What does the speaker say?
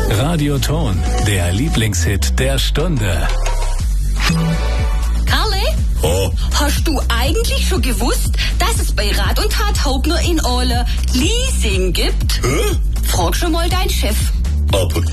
Radioton, der Lieblingshit der Stunde. Karle? Oh. Hast du eigentlich schon gewusst, dass es bei Rat und Tat Hauptner in Ole Leasing gibt? Hä? Frag schon mal deinen Chef. Aber